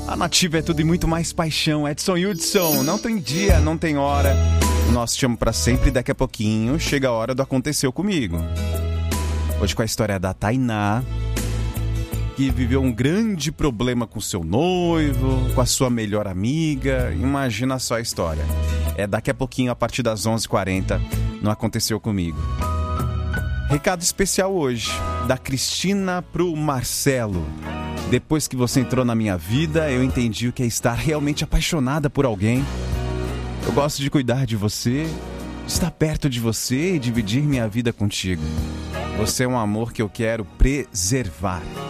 A Nativa é tudo e muito mais paixão. Edson Hudson, não tem dia, não tem hora. O nosso Te Amo Pra Sempre, daqui a pouquinho chega a hora do Aconteceu Comigo. Hoje com a história da Tainá, que viveu um grande problema com seu noivo, com a sua melhor amiga. Imagina só a história. É daqui a pouquinho, a partir das 11h40, no Aconteceu Comigo. Recado especial hoje, da Cristina pro Marcelo. Depois que você entrou na minha vida, eu entendi o que é estar realmente apaixonada por alguém. Eu gosto de cuidar de você, estar perto de você e dividir minha vida contigo. Você é um amor que eu quero preservar.